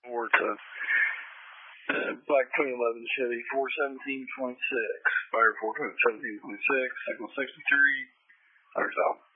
Ford, Black 2011 Chevy 417.6, Fire 417.6, signal 63, 100,000.